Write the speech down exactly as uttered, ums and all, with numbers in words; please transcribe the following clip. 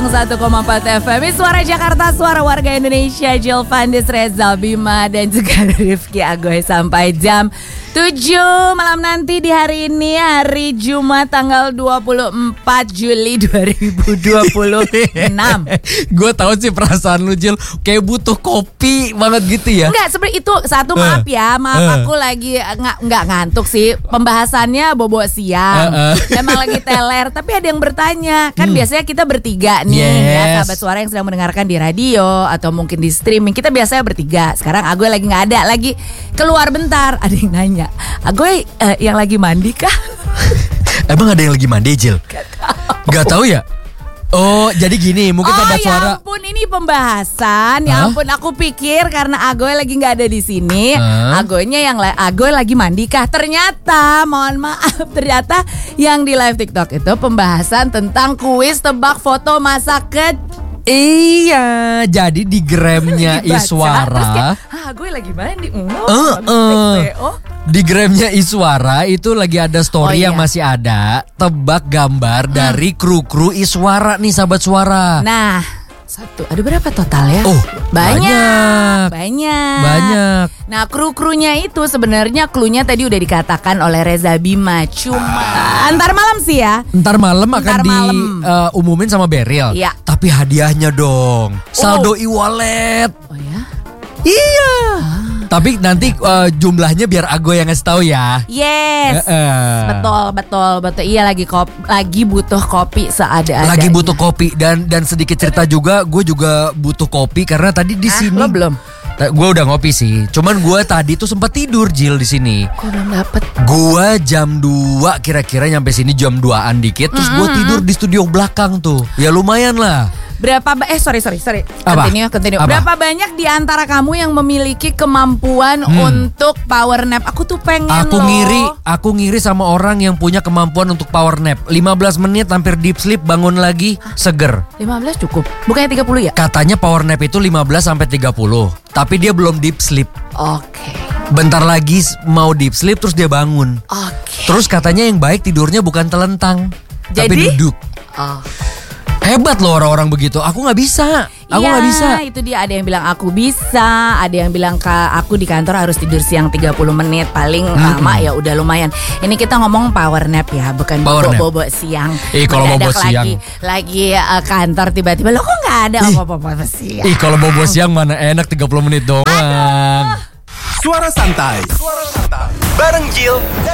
satu koma empat F M, Suara Jakarta, suara warga Indonesia. Jill Fandis, Reza Bima, dan juga Rifki Agoy sampai jam tujuh malam nanti di hari ini, hari Jumat tanggal dua puluh empat Juli dua ribu dua puluh enam. Gue tahu sih perasaan lu, Jill, kayak butuh kopi banget gitu ya. Enggak, seperti itu. Satu, maaf ya, maaf aku lagi nggak nggak ngantuk sih. Pembahasannya bobo siang, Uh-uh. emang lagi teler. Tapi ada yang bertanya, kan Hmm. biasanya kita bertiga nih, Yes. ya sahabat suara yang sedang mendengarkan di radio atau mungkin di streaming. Kita biasanya bertiga. Sekarang Agoy lagi nggak ada, lagi keluar bentar. Ada yang nanya, Agoy eh, yang lagi mandi kah? Emang ada yang lagi mandi, Jill? Gak tahu ya. Oh, jadi gini, mungkin Oh sahabat ya suara. ampun, ini pembahasan. Ya Hah? ampun, aku pikir karena Agoy lagi nggak ada di sini, Hah? Agoynya yang la- Agoy lagi mandi kah? Ternyata, mohon maaf, ternyata yang di live TikTok itu pembahasan tentang kuis tebak foto masa kecil. Iya, jadi di gramnya Dibaca, terus Iswara. kayak, ah, Agoy lagi mandi. Oh, Eh, eh. oh. Di gramnya Iswara itu lagi ada story Oh, yang iya. masih ada tebak gambar dari kru-kru Iswara nih, sahabat suara. Nah, satu, ada berapa total ya? Oh, banyak, banyak. banyak. Banyak. Nah, kru-krunya itu sebenarnya klunya tadi udah dikatakan oleh Reza Bima. Cuma antar malam sih ya. Ntar malam akan Ntar malam. diumumin sama Beril. Iya. Tapi hadiahnya dong, saldo e-wallet. Oh ya? Iya. Tapi nanti eh, jumlahnya biar Agoy yang ngasih tahu ya. Yes. Eh-eh. Betul, betul, betul. Iya, lagi kop, lagi butuh kopi seadanya. Lagi butuh kopi dan dan sedikit cerita juga, gue juga butuh kopi karena tadi di Hah, sini. lo belum? Gue udah ngopi sih. Cuman gue tadi tuh sempat tidur, Jill, di sini. Kok belum dapet? Gue jam dua kira-kira nyampe sini jam duaan dikit. Terus gue tidur di studio belakang tuh. Ya lumayan lah. Berapa ba- eh sorry sorry sorry. Apa? Continue, continue. Apa? Berapa banyak di antara kamu yang memiliki kemampuan untuk power nap? Aku tuh pengen Aku loh. ngiri, aku ngiri sama orang yang punya kemampuan untuk power nap. lima belas menit hampir deep sleep, bangun lagi seger. lima belas cukup. Bukannya tiga puluh ya? Katanya power nap itu lima belas sampai tiga puluh. Tapi dia belum deep sleep. Oke. Bentar lagi mau deep sleep terus dia bangun. Oke. Terus katanya yang baik tidurnya bukan telentang, tapi Jadi? duduk. Oh. Hebat loh orang-orang begitu. Aku nggak bisa. Aku Iya, nggak bisa. itu dia, ada yang bilang aku bisa, ada yang bilang Kak, aku di kantor harus tidur siang tiga puluh menit paling lama ya udah lumayan. Ini kita ngomong power nap ya, bukan Power nap. bobo-bobo siang. Ih, kalau Mendadak bobo siang. lagi lagi uh, kantor tiba-tiba lo kok nggak ada apa-apa siang. Ih, kalau bobo siang mana enak tiga puluh menit doang. Suara santai. Suara santai. Bareng Jill